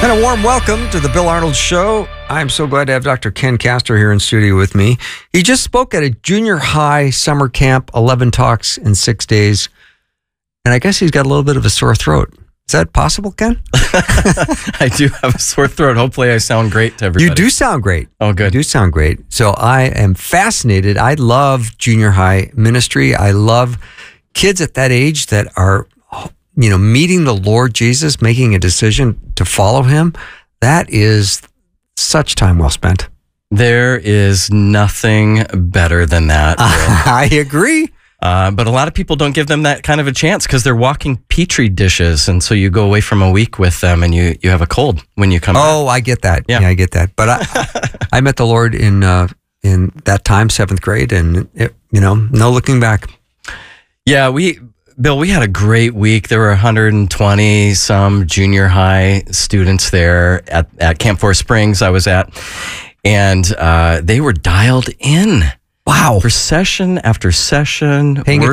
And a warm welcome to the Bill Arnold Show. I'm so glad to have Dr. Ken Castor here in studio with me. He just spoke at a junior high summer camp, 11 talks in 6 days. And I guess he's got a little bit of a sore throat. Is that possible, Ken? I do have a sore throat. Hopefully I sound great to everybody. You do sound great. Oh, good. You do sound great. So I am fascinated. I love junior high ministry. I love kids at that age that are, meeting the Lord Jesus, making a decision to follow him. That is such time well spent. There is nothing better than that. I agree. But a lot of people don't give them that kind of a chance because they're walking Petri dishes. And so you go away from a week with them and you have a cold when you come back. Oh, I get that. Yeah, I get that. But I met the Lord in that time, 7th grade, and no looking back. Yeah, Bill, we had a great week. There were 120 some junior high students there at Camp Forest Springs I was at. And they were dialed in. Wow. For session after session. Paying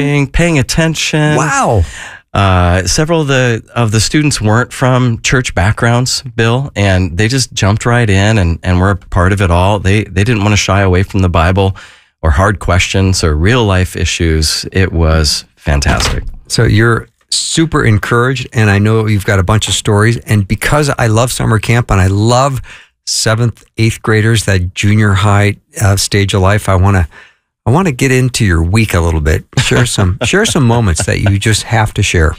attention? Wow. Several of the students weren't from church backgrounds, Bill, and they just jumped right in and were a part of it all. They didn't want to shy away from the Bible or hard questions or real life issues. It was fantastic. So you're super encouraged, and I know you've got a bunch of stories. And because I love summer camp and I love 7th, 8th graders, that junior high stage of life, I want to get into your week a little bit. Share some moments that you just have to share.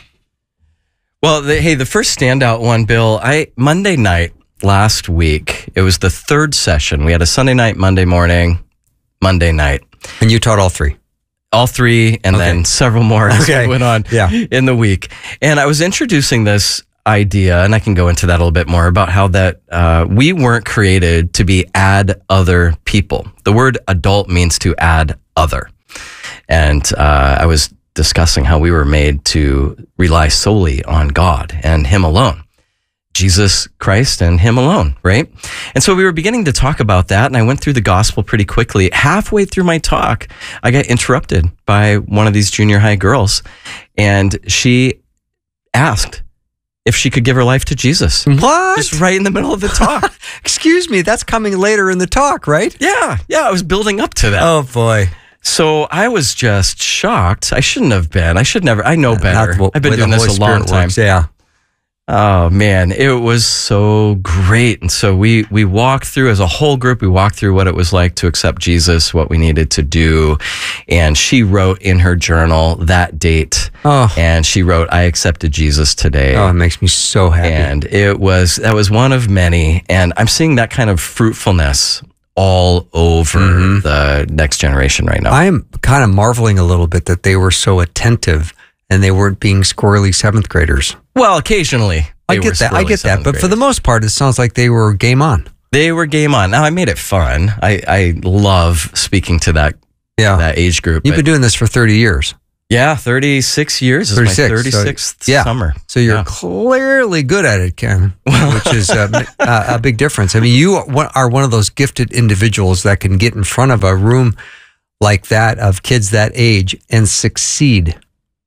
Well, the first standout one, Bill, Monday night last week, it was the 3rd session. We had a Sunday night, Monday morning, Monday night. And you taught all 3? All 3, and then several more as we went on in the week. And I was introducing this idea, and I can go into that a little bit more, about how that we weren't created to be add other people. The word adult means to add other. And I was discussing how we were made to rely solely on God and him alone. Jesus Christ and him alone, right? And so we were beginning to talk about that, and I went through the gospel pretty quickly. Halfway through my talk, I got interrupted by one of these junior high girls, and she asked if she could give her life to Jesus. What? Just right in the middle of the talk. Excuse me, that's coming later in the talk, right? Yeah, I was building up to that. Oh, boy. So I was just shocked. I shouldn't have been. I know better. I've been doing this a long time. Yeah. Oh, man, it was so great. And so we walked through, as a whole group, we walked through what it was like to accept Jesus, what we needed to do. And she wrote in her journal that date. Oh. And she wrote, "I accepted Jesus today." Oh, it makes me so happy. And that was one of many. And I'm seeing that kind of fruitfulness all over the next generation right now. I am kind of marveling a little bit that they were so attentive and they weren't being squirrely 7th graders. Well, occasionally. I get that. But for the most part, it sounds like they were game on. They were game on. Now, I made it fun. I love speaking to that age group. You've been doing this for 30 years. Yeah, 36 years. 36. Is my 36th summer. So you're clearly good at it, Ken, which is a big difference. I mean, you are one of those gifted individuals that can get in front of a room like that of kids that age and succeed.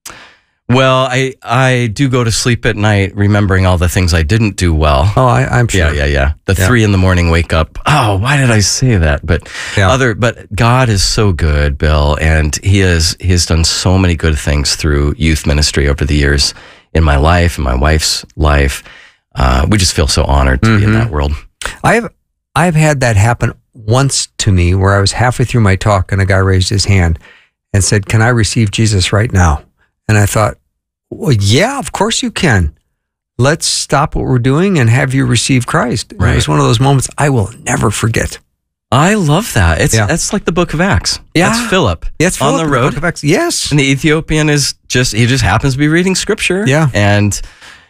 Well, I do go to sleep at night remembering all the things I didn't do well. Oh, I'm sure. Yeah. 3 a.m. wake up. Oh, why did I say that? But God is so good, Bill, and he has done so many good things through youth ministry over the years in my life and my wife's life. We just feel so honored to be in that world. I've had that happen once to me where I was halfway through my talk and a guy raised his hand and said, "Can I receive Jesus right now?" And I thought, well, yeah, of course you can. Let's stop what we're doing and have you receive Christ. Right. It was one of those moments I will never forget. I love that. That's like the Book of Acts. Yeah. That's Philip. That's on the road. The Book of Acts. Yes. And the Ethiopian he just happens to be reading scripture. Yeah. And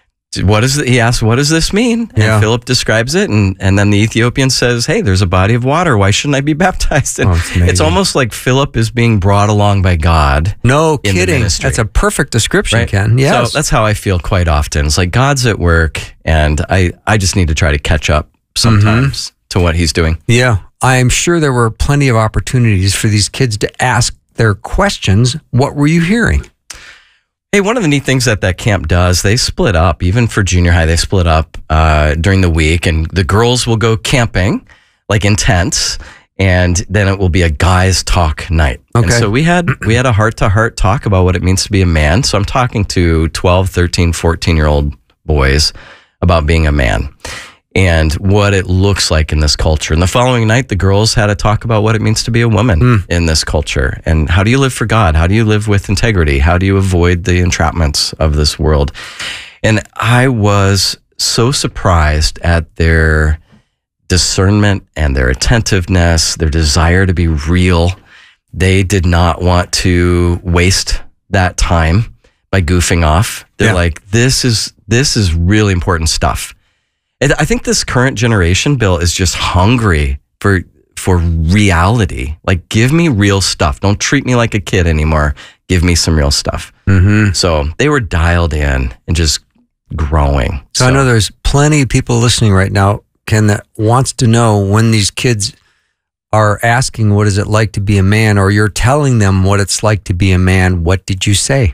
he asks, "What does this mean?" And Philip describes it. And then the Ethiopian says, "Hey, there's a body of water. Why shouldn't I be baptized?" And it's almost like Philip is being brought along by God. No kidding. That's a perfect description, right? Ken. Yes. So that's how I feel quite often. It's like God's at work and I just need to try to catch up sometimes to what he's doing. Yeah. I'm sure there were plenty of opportunities for these kids to ask their questions. What were you hearing? Hey, one of the neat things that camp does, they split up, even for junior high, they split up during the week, and the girls will go camping, like in tents, and then it will be a guys talk night. Okay. And so we had a heart-to-heart talk about what it means to be a man. So I'm talking to 12, 13, 14-year-old boys about being a man and what it looks like in this culture. And the following night, the girls had a talk about what it means to be a woman in this culture. And how do you live for God? How do you live with integrity? How do you avoid the entrapments of this world? And I was so surprised at their discernment and their attentiveness, their desire to be real. They did not want to waste that time by goofing off. They're like, this is really important stuff. And I think this current generation, Bill, is just hungry for reality. Like, give me real stuff. Don't treat me like a kid anymore. Give me some real stuff. Mm-hmm. So they were dialed in and just growing. So I know there's plenty of people listening right now, Ken, that wants to know when these kids are asking, what is it like to be a man? Or you're telling them what it's like to be a man. What did you say?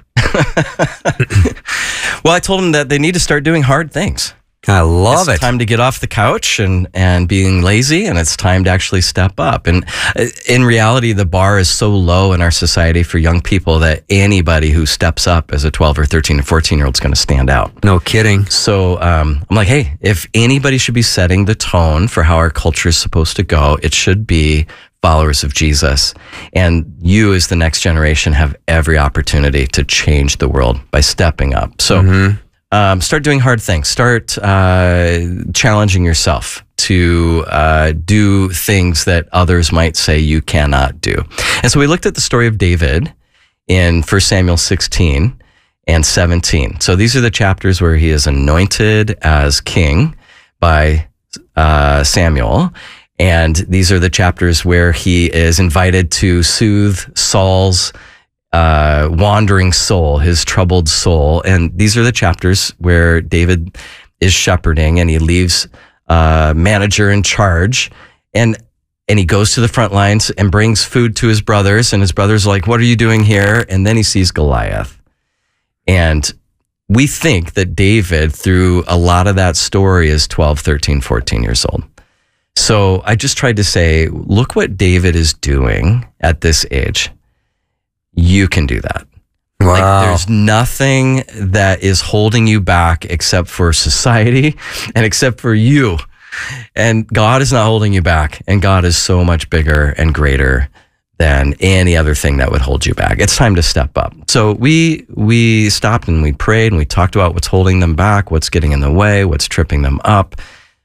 Well, I told them that they need to start doing hard things. I love it. It's time to get off the couch and being lazy, and it's time to actually step up. And in reality, the bar is so low in our society for young people that anybody who steps up as a 12 or 13 or 14-year-old is going to stand out. No kidding. So I'm like, hey, if anybody should be setting the tone for how our culture is supposed to go, it should be followers of Jesus. And you, as the next generation, have every opportunity to change the world by stepping up. So start doing hard things. Start challenging yourself to do things that others might say you cannot do. And so we looked at the story of David in 1 Samuel 16 and 17. So these are the chapters where he is anointed as king by Samuel. And these are the chapters where he is invited to soothe Saul's wandering soul, his troubled soul. And these are the chapters where David is shepherding and he leaves a manager in charge and he goes to the front lines and brings food to his brothers, and his brothers are like, what are you doing here? And then he sees Goliath. And we think that David, through a lot of that story, is 12, 13, 14 years old. So I just tried to say, look what David is doing at this age. You can do that. Wow. Like, there's nothing that is holding you back except for society and except for you. And God is not holding you back. And God is so much bigger and greater than any other thing that would hold you back. It's time to step up. So we stopped and we prayed and we talked about what's holding them back, what's getting in the way, what's tripping them up.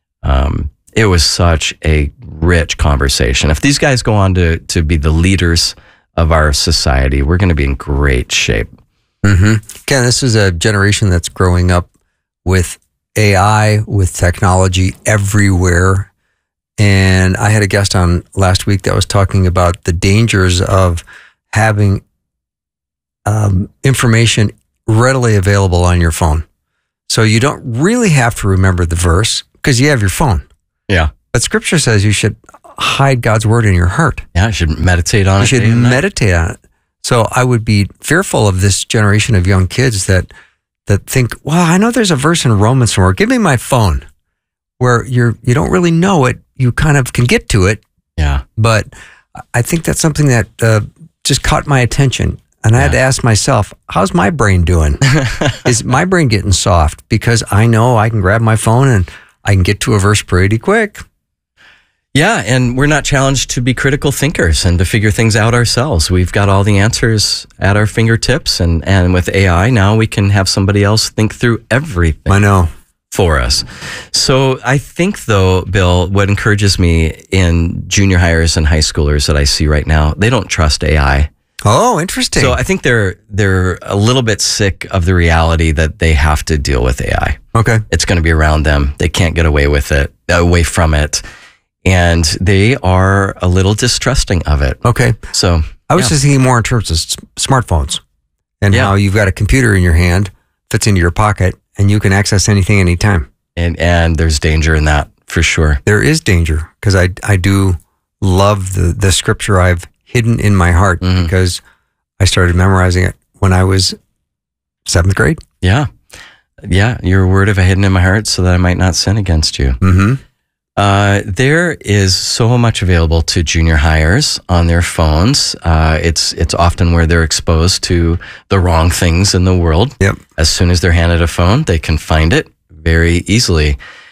It was such a rich conversation. If these guys go on to be the leaders of our society, we're going to be in great shape. Mm-hmm. Ken, this is a generation that's growing up with AI, with technology everywhere. And I had a guest on last week that was talking about the dangers of having information readily available on your phone. So you don't really have to remember the verse because you have your phone. Yeah. But Scripture says you should hide God's word in your heart. Yeah, I should meditate on it. You should meditate on it. So I would be fearful of this generation of young kids that think, well, I know there's a verse in Romans somewhere. Give me my phone, where you don't really know it. You kind of can get to it. Yeah. But I think that's something that just caught my attention. And I had to ask myself, how's my brain doing? Is my brain getting soft? Because I know I can grab my phone and I can get to a verse pretty quick. Yeah, and we're not challenged to be critical thinkers and to figure things out ourselves. We've got all the answers at our fingertips, and with AI now we can have somebody else think through everything. I know. For us. So I think, though, Bill, what encourages me in junior hires and high schoolers that I see right now, they don't trust AI. Oh, interesting. So I think they're a little bit sick of the reality that they have to deal with AI. Okay. It's going to be around them. They can't get away from it. And they are a little distrusting of it. Okay. So I was just thinking more in terms of smartphones and how you've got a computer in your hand, fits into your pocket, and you can access anything anytime. And there's danger in that, for sure. There is danger, because I do love the scripture I've hidden in my heart, because I started memorizing it when I was 7th grade. Yeah. Yeah. Your word have I hidden in my heart so that I might not sin against you. Mm-hmm. There is so much available to junior hires on their phones. It's often where they're exposed to the wrong things in the world. Yep. As soon as they're handed a phone, they can find it very easily.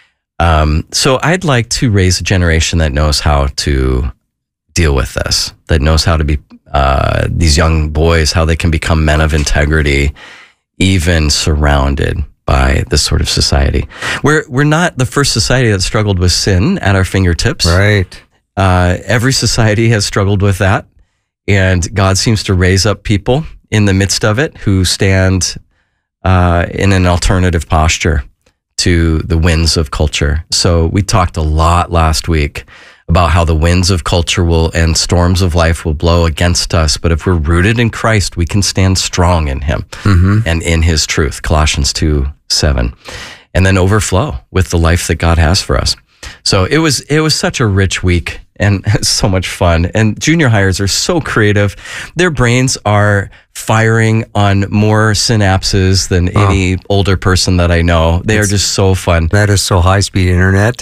So I'd like to raise a generation that knows how to deal with this, that knows how to be these young boys, how they can become men of integrity, even surrounded by this sort of society. We're not the first society that struggled with sin at our fingertips. Right. Every society has struggled with that. And God seems to raise up people in the midst of it who stand in an alternative posture to the winds of culture. So we talked a lot last week about how the winds of culture and storms of life will blow against us. But if we're rooted in Christ, we can stand strong in him and in his truth, Colossians 2:7, and then overflow with the life that God has for us. So it was such a rich week and so much fun. And junior hires are so creative. Their brains are firing on more synapses than any older person that I know. They are just so fun. That is so high-speed internet.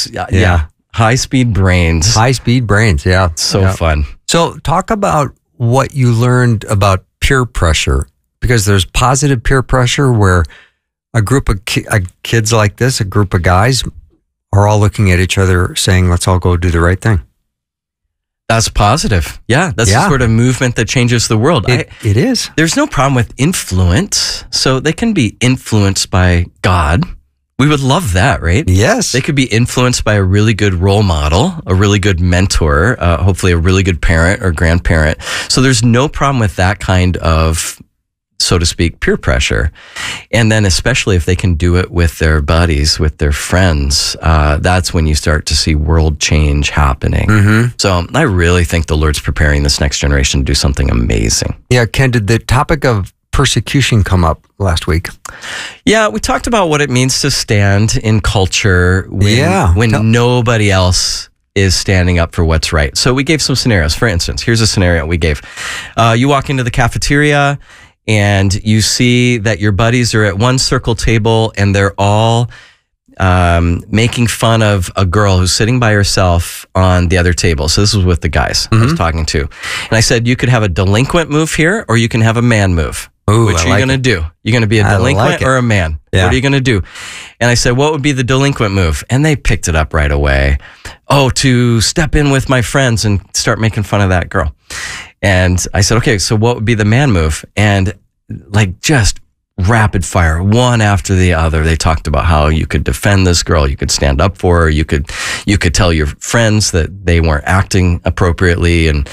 High-speed brains. High-speed brains, yeah. So fun. So talk about what you learned about peer pressure, because there's positive peer pressure where a group of kids like this, a group of guys, are all looking at each other saying, let's all go do the right thing. That's positive. Yeah, that's the sort of movement that changes the world. It is. There's no problem with influence. So they can be influenced by God. We would love that, right? Yes. They could be influenced by a really good role model, a really good mentor, hopefully a really good parent or grandparent. So there's no problem with that kind of, so to speak, peer pressure. And then especially if they can do it with their buddies, with their friends, that's when you start to see world change happening. Mm-hmm. So I really think the Lord's preparing this next generation to do something amazing. Yeah, Ken, did the topic of persecution come up last week? Yeah, we talked about what it means to stand in culture when nobody else is standing up for what's right. So we gave some scenarios. For instance, here's a scenario we gave. You walk into the cafeteria and you see that your buddies are at one circle table and they're all making fun of a girl who's sitting by herself on the other table. So this was with the guys I was talking to. And I said, you could have a delinquent move here or you can have a man move. Ooh, which are you going to do? You're going to be a delinquent or a man? Yeah. What are you going to do? And I said, what would be the delinquent move? And they picked it up right away. Oh, to step in with my friends and start making fun of that girl. And I said, okay, so what would be the man move? And like just rapid fire, one after the other, they talked about how you could defend this girl, you could stand up for her, you could tell your friends that they weren't acting appropriately, and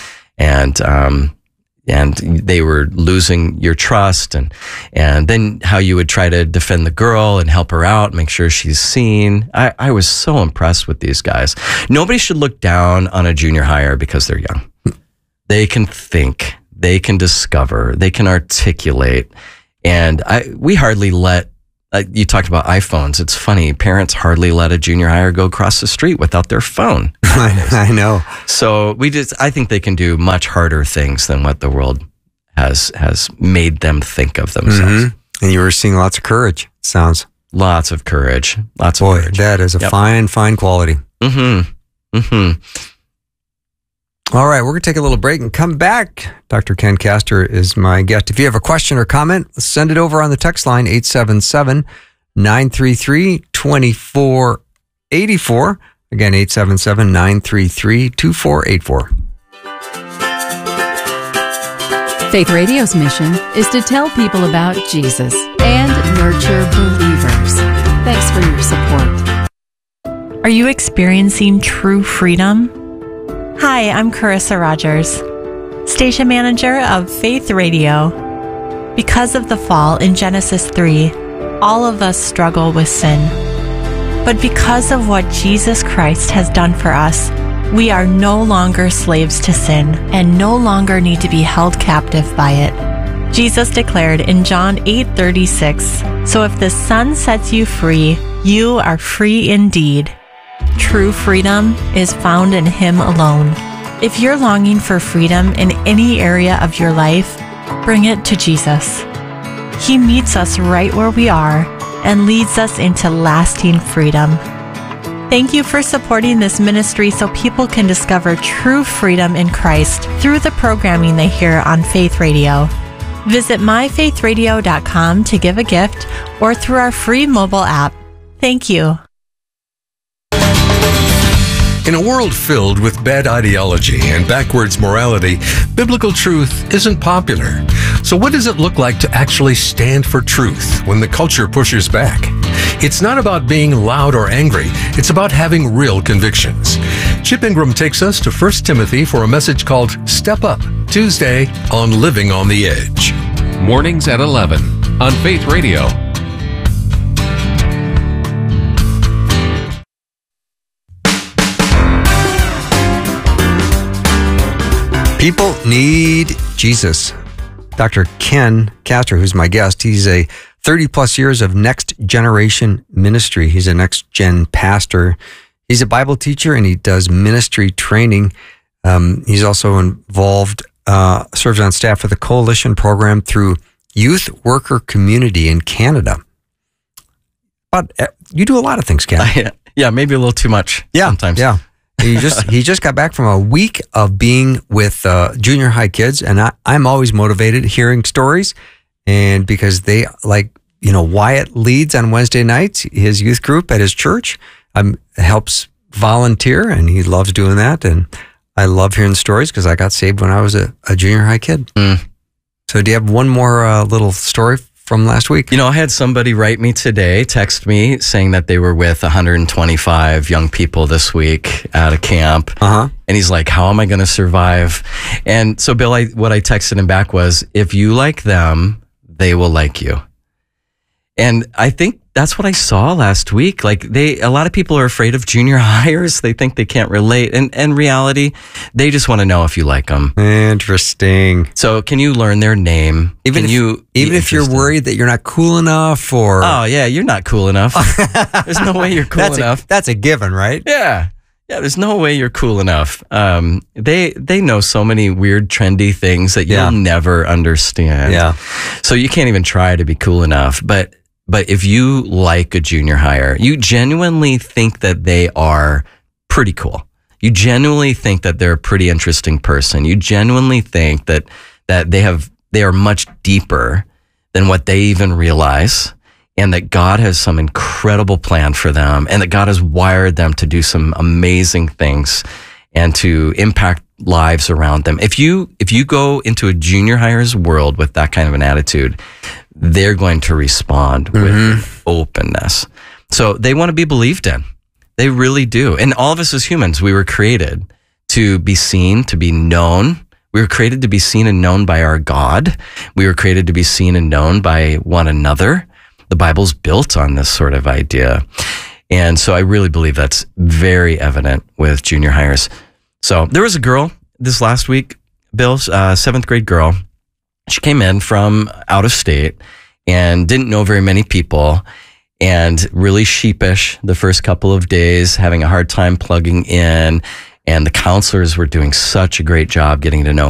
they were losing your trust, and then how you would try to defend the girl and help her out, make sure she's seen. I was so impressed with these guys. Nobody should look down on a junior hire because they're young. They can think, they can discover, they can articulate. And we hardly let, you talked about iPhones. It's funny, parents hardly let a junior hire go across the street without their phone. I know. So I think they can do much harder things than what the world has made them think of themselves. Mm-hmm. And you were seeing lots of courage, it sounds. Lots of courage. Lots of courage. That is a fine quality. Mm-hmm. Mm-hmm. All right, we're going to take a little break and come back. Dr. Ken Castor is my guest. If you have a question or comment, send it over on the text line, 877-933-2484. Again, 877-933-2484. Faith Radio's mission is to tell people about Jesus and nurture believers. Thanks for your support. Are you experiencing true freedom? Hi, I'm Carissa Rogers, station manager of Faith Radio. Because of the fall in Genesis 3, all of us struggle with sin. But because of what Jesus Christ has done for us, we are no longer slaves to sin and no longer need to be held captive by it. Jesus declared in John 8:36, "So if the Son sets you free, you are free indeed." True freedom is found in Him alone. If you're longing for freedom in any area of your life, bring it to Jesus. He meets us right where we are and leads us into lasting freedom. Thank you for supporting this ministry so people can discover true freedom in Christ through the programming they hear on Faith Radio. Visit myfaithradio.com to give a gift or through our free mobile app. Thank you. In a world filled with bad ideology and backwards morality, biblical truth isn't popular. So what does it look like to actually stand for truth when the culture pushes back? It's not about being loud or angry. It's about having real convictions. Chip Ingram takes us to 1 Timothy for a message called Step Up, Tuesday on Living on the Edge. Mornings at 11 on Faith Radio. People need Jesus. Dr. Ken Castor, who's my guest, he's a 30 plus years of next generation ministry. He's a next gen pastor. He's a Bible teacher and he does ministry training. He's also involved, serves on staff for the Coalition program through Youth Worker Community in Canada. But you do a lot of things, Ken. Yeah, maybe a little too much sometimes. Yeah. He just got back from a week of being with junior high kids, and I'm always motivated hearing stories, and because they Wyatt leads on Wednesday nights, his youth group at his church, helps volunteer, and he loves doing that, and I love hearing stories because I got saved when I was a junior high kid. So do you have one more little story from last week? I had somebody write me today, text me, saying that they were with 125 young people this week at a camp. And he's like, how am I going to survive? And so, Bill, what I texted him back was, if you like them, they will like you. And I think that's what I saw last week. Like a lot of people are afraid of junior hires. They think they can't relate. And in reality, they just want to know if you like them. Interesting. So can you learn their name? Even if you're worried that you're not cool enough or... Oh, yeah, you're not cool enough. There's no way you're cool enough. That's a given, right? Yeah. Yeah, there's no way you're cool enough. They know so many weird, trendy things that you'll never understand. Yeah. So you can't even try to be cool enough. But if you like a junior hire, you genuinely think that they are pretty cool. You genuinely think that they're a pretty interesting person. You genuinely think that they are much deeper than what they even realize, and that God has some incredible plan for them, and that God has wired them to do some amazing things and to impact lives around them. If you go into a junior hire's world with that kind of an attitude, they're going to respond with openness. So they want to be believed in. They really do. And all of us as humans, we were created to be seen, to be known. We were created to be seen and known by our God. We were created to be seen and known by one another. The Bible's built on this sort of idea. And so I really believe that's very evident with junior hires. So there was a girl this last week, Bill, 7th grade girl. She came in from out of state and didn't know very many people and really sheepish the first couple of days, having a hard time plugging in. And the counselors were doing such a great job getting to know